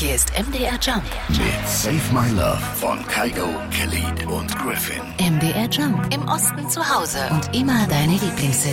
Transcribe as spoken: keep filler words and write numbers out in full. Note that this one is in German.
Hier ist M D R Jump. Mit Save My Love von Kygo, Khalid und Griffin. M D R Jump. Im Osten zu Hause. Und immer deine Lieblingshits.